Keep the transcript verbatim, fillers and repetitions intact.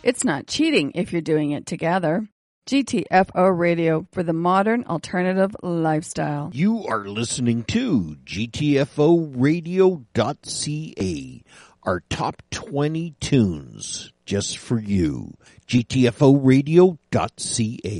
It's not cheating if you're doing it together. G T F O Radio for the modern alternative lifestyle. You are listening to G T F O radio dot C A, our top twenty tunes just for you. G T F O radio dot C A.